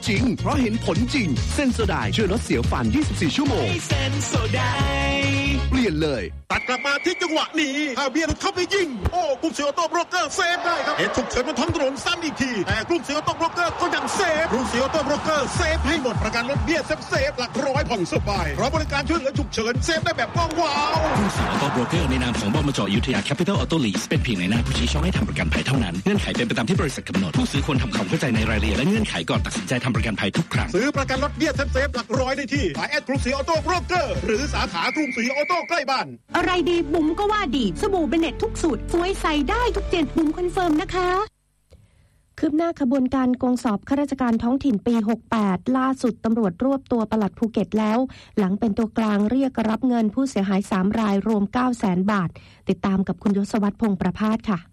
จริงเพราะเห็นผลจริงเซนโซไดช่วยลดเสียวฟัน24ชั่วโมงเซนโซไดเปลี่ยนเลยตัดกลับมาที่จังหวะนี้ถ้าเบียร์เข้าไปยิงโอ้กรุงศรีออโต้โบรกเกอร์เซฟได้ครับเหตุฉุกเฉินบนท้องถนนซ้ำอีกทีแต่กรุงศรีออโต้โบรกเกอร์ก็ยังเซฟกรุงศรีออโต้โบรกเกอร์เซฟให้หมดประกันรถเบี้ยเซฟหลักร้อยผ่อนสบายเพราะบริการช่วยเหลือฉุกเฉินเซฟได้แบบว้าวกรุงศรีออโต้โบรกเกอร์ในนามของบมจ.อยุธยาแคปิตอลออโต้ลีสเป็นเพียงในหน้าผู้ชี้ช่องให้ทำประกันภัยเท่านั้นเงื่อนไขเป็นไปตามที่บริษัทกำหนดผู้ซื้อควรทำความเข้าใจในรายละเอียดและเงื่อนไขก่อนตัดสินใจทำประกันภัยทุกครั้งซื้อประกันรถเบี้ยเซฟหลักร้อยได้ที่สายแอดกรุงศรีออโต้โบรกเกอร์หรือสาขากรุงศรีออโต้ใกล้บ้านอะไรดีบุ๋มก็ว่าดีสบู่เบเน็ตทุกสูตรสวยใส่ได้ทุกเจนบุ๋มคอนเฟิร์มนะคะคืบหน้าขบวนการโกงสอบข้าราชการท้องถิ่นปี68ล่าสุดตำรวจรวบตัวปลัดภูเก็ตแล้วหลังเป็นตัวกลางเรียกรับเงินผู้เสียหาย3รายรวม 900,000 บาทติดตามกับคุณยศวัฒน์พงษ์ประภาสค่ะ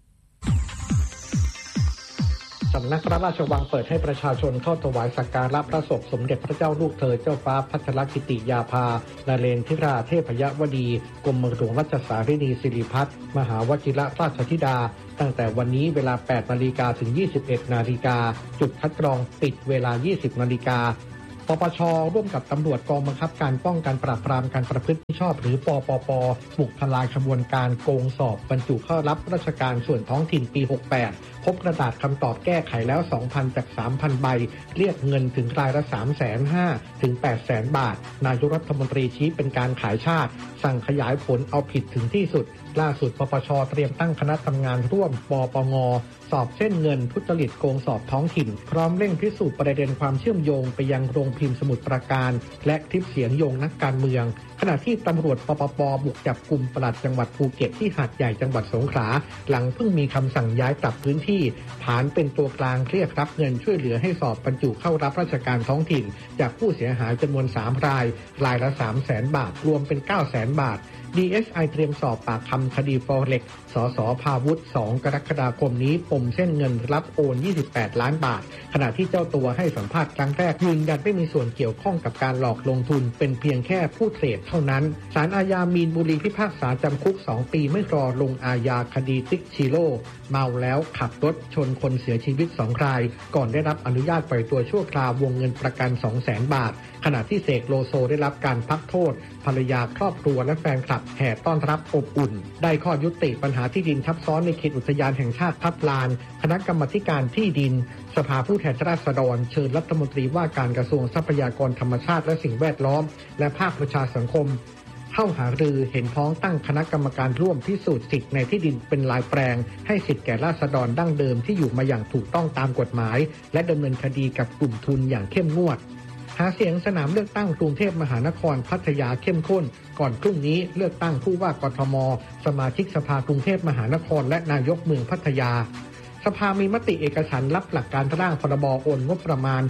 สำนักพระราชวังเปิดให้ประชาชนเข้าถวายสักการะพระศพสมเด็จพระเจ้าลูกเธอเจ้าฟ้าพัชรกิติยาภานเรนทิราเทพยวดีกรมหลวงรัชสารินีสิริพัฒน์มหาวชิรราชธิดาตั้งแต่วันนี้เวลา 8 นาฬิกาถึง 21 นาฬิกาจุดคัดกรองปิดเวลา 20 นาฬิกาปปช.ร่วมกับตำรวจกองบังคับการป้องกันปราบปรามการประพฤติมิชอบหรือปปป.บุกทลายขบวนการโกงสอบบรรจุเข้ารับราชการส่วนท้องถิ่นปี 68 พบกระดาษคำตอบแก้ไขแล้ว 2,000 จาก 3,000 ใบเรียกเงินถึงรายละ 350,000 ถึง 800,000 บาทนายกรัฐมนตรีชี้เป็นการขายชาติสั่งขยายผลเอาผิดถึงที่สุดล่าสุดปปช.เตรียมตั้งคณะทำงานร่วมปปง.สอบเส้นเงินทุจริตโกงสอบท้องถิ่นพร้อมเร่งพิสูจน์ประเด็นความเชื่อมโยงไปยังโรงพิมพ์สมุทรปราการและคลิปเสียงโยงนักการเมืองขณะที่ตำรวจปปป.บุกจับกุมปลัดจังหวัดภูเก็ตที่หาดใหญ่จังหวัดสงขลาหลังเพิ่งมีคำสั่งย้ายกลับพื้นที่ฐานเป็นตัวกลางเรียกรับเงินช่วยเหลือให้สอบบรรจุเข้ารับราชการท้องถิ่นจากผู้เสียหายจำนวน3รายรายละ 300,000 บาทรวมเป็น 900,000 บาทDSI เตรียมสอบปากคำคดีฟอเร็กซ์สส.ภาวุฒิ2 กรกฎาคมนี้ปมเส้นเงินรับโอน28 ล้านบาทขณะที่เจ้าตัวให้สัมภาษณ์ครั้งแรกยืนยันไม่มีส่วนเกี่ยวข้องกับการหลอกลงทุนเป็นเพียงแค่ผู้เทรดเท่านั้นศาลอาญามีนบุรีพิพากษาจำคุก2 ปีไม่รอลงอาญาคดีติ๊กชิโร่เมาแล้วขับรถชนคนเสียชีวิต2 รายก่อนได้รับอนุญาตปล่อยตัวชั่วคราววงเงินประกัน 200,000 บาทขณะที่เสกโลโซได้รับการพักโทษภรรยาครอบครัวและแฟนคลับแห่ต้อนรับอบอุ่นได้ข้อยุติปัญหาที่ดินทับซ้อนในเขตอุทยานแห่งชาติทับลานคณะกรรมาการที่ดินสภาผู้แทนราษฎรเชิญรัฐมนตรีว่าการกระทรวงทรัพยากรธรรมชาติและสิ่งแวดล้อมและภาคประชาสังคมเข้าหารือเห็นพ้องตั้งคณะกรรมการร่วมพิสูจน์สิทธิในที่ดินเป็นลายแปลงให้สิทธิแก่ราษฎรดั้งเดิมที่อยู่มาอย่างถูกต้องตามกฎหมายและดำเนินคดีกับกลุ่มทุนอย่างเข้มงวดหาเสียงสนามเลือกตั้งกรุงเทพมหานครพัทยาเข้มข้นก่อนพรุ่งนี้เลือกตั้งผู้ว่ากทมสมาชิกสภากรุงเทพมหานครและนายกเมืองพัทยาสภามีมติเอกฉันท์รับหลักการร่างพรบโอนงบประมาณ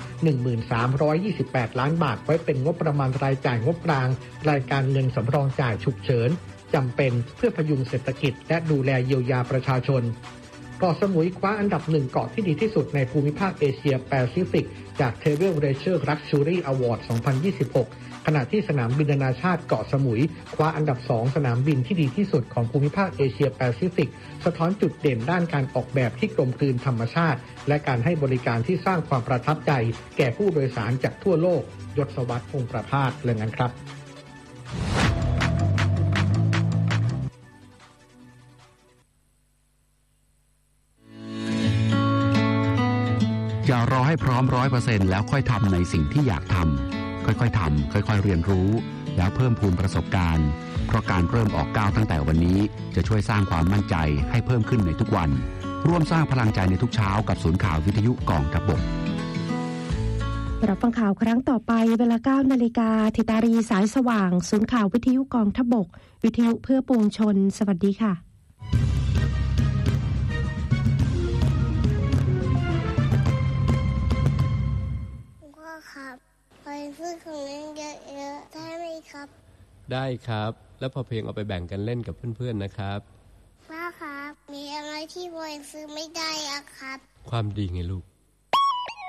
1328 ล้านบาทไว้เป็นงบประมาณรายจ่ายงบกลางรายการเงินสำรองจ่ายฉุกเฉินจำเป็นเพื่อพยุงเศรษฐกิจและดูแลเยียวยาประชาชนเกาะสมุยคว้าอันดับ1เกาะที่ดีที่สุดในภูมิภาคเอเชียแปซิฟิกจาก Travel Leisure Luxury Award 2026 ขณะที่สนามบินนานาชาติเกาะสมุยคว้าอันดับ2สนามบินที่ดีที่สุดของภูมิภาคเอเชียแปซิฟิกสะท้อนจุดเด่นด้านการออกแบบที่กลมกลืนธรรมชาติและการให้บริการที่สร้างความประทับใจแก่ผู้โดยสารจากทั่วโลกยศวัฒน์ พงษ์ประภาสเลยงั้นครับอย่ารอให้พร้อม 100% แล้วค่อยทำในสิ่งที่อยากทำค่อยๆทำค่อยๆเรียนรู้แล้วเพิ่มพูนประสบการณ์เพราะการเริ่มออกก้าวตั้งแต่วันนี้จะช่วยสร้างความมั่นใจให้เพิ่มขึ้นในทุกวันร่วมสร้างพลังใจในทุกเช้ากับศูนย์ข่าววิทยุกองทัพบกรับฟังข่าวครั้งต่อไปเวลา 9 นาฬิกาธิตารีสายสว่างศูนย์ข่าววิทยุกองทัพบกวิทยุเพื่อปวงชนสวัสดีค่ะครับไปซื้อของเล่นเยอะๆได้ไหมครับได้ครับแล้วพอเพลงเอาไปแบ่งกันเล่นกับเพื่อนๆนะครับพ่อครับมีอะไรที่พ่อซื้อไม่ได้อะครับความดีไงลูก